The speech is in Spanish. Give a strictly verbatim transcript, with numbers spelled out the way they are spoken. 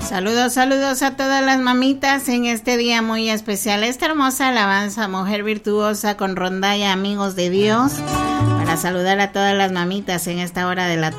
Saludos, saludos a todas las mamitas en este día muy especial. Esta hermosa alabanza, Mujer Virtuosa con Rondalla, Amigos de Dios, para saludar a todas las mamitas en esta hora de la